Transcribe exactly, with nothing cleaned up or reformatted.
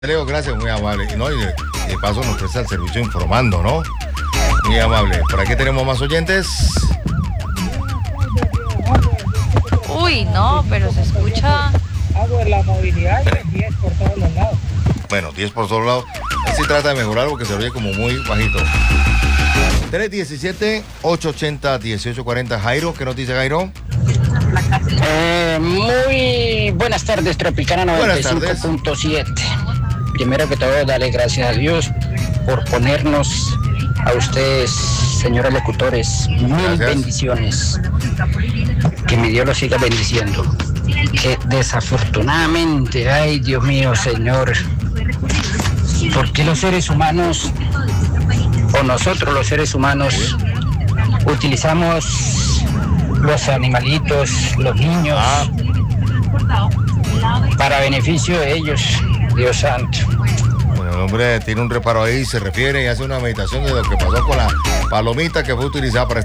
Leo, gracias, muy amable. Y, no, y de, de paso nos presta el servicio informando, ¿no? Muy amable. Por aquí tenemos más oyentes. Uy, no, pero se escucha. Hago la movilidad y diez por todos los lados. Bueno, diez por todos lados. Así trata de mejorar porque se oye como muy bajito. tres diecisiete, ocho ochenta, dieciocho cuarenta. Jairo, ¿qué nos dice Jairo? Eh, muy buenas tardes, Tropicana noventa y cinco punto siete. Primero que todo, darle gracias a Dios por ponernos a ustedes, señores locutores, mil Gracias. bendiciones. Que mi Dios los siga bendiciendo. Que desafortunadamente, ay Dios mío, Señor, ¿por qué los seres humanos, o nosotros los seres humanos, utilizamos los animalitos, los niños, Ah. para beneficio de ellos? Dios santo. Bueno, el hombre tiene un reparo ahí, se refiere y hace una meditación de lo que pasó con la palomita que fue utilizada para